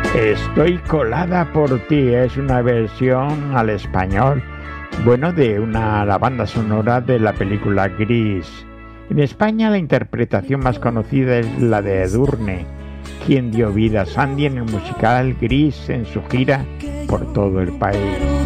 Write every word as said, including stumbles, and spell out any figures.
Estoy colada por ti es una versión al español, bueno, de una la banda sonora de la película Gris. En España la interpretación más conocida es la de Edurne, quien dio vida a Sandy en el musical Gris en su gira por todo el país.